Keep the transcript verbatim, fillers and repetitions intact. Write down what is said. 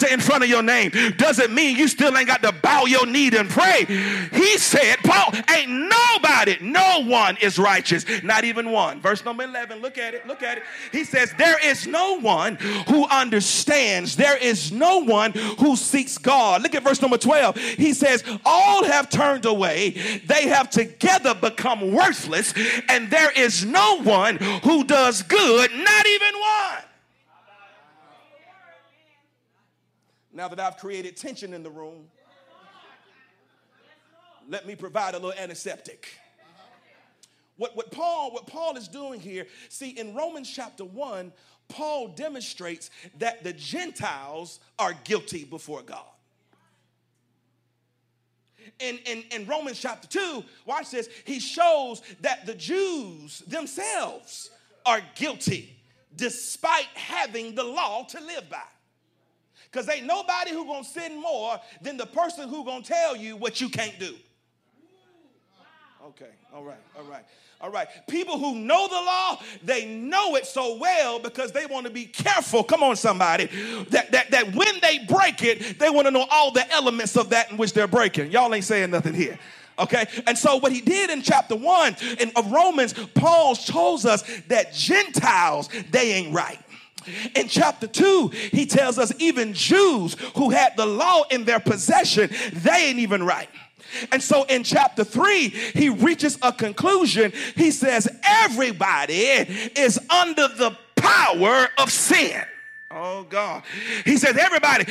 doctor in front of your name doesn't mean you still ain't got to bow your knee and pray. He said, Paul, ain't nobody, no one is righteous, not even one. Verse number eleven, look at it, look at it. He says, there is no one who understands. There is no one who seeks God. Look at verse number twelve. He says, all have turned away. They have together become worthless, and there is no one who does good, not even one. Now that I've created tension in the room, let me provide a little antiseptic. What, what, Paul, what Paul is doing here, see, in Romans chapter one, Paul demonstrates that the Gentiles are guilty before God. In, in, in Romans chapter two, watch this, he shows that the Jews themselves are guilty despite having the law to live by. Because ain't nobody who gonna sin more than the person who gonna tell you what you can't do. Okay, all right, all right, all right. People who know the law, they know it so well because they want to be careful. Come on, somebody. That, that, that when they break it, they want to know all the elements of that in which they're breaking. Y'all ain't saying nothing here. Okay, and so what he did in chapter one in, of Romans, Paul shows us that Gentiles, they ain't right. In chapter two, he tells us even Jews who had the law in their possession, they ain't even right. And so in chapter three, he reaches a conclusion. He says everybody is under the power of sin. Oh, God. He says everybody